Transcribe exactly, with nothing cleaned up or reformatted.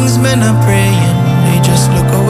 things men are praying, they just look away.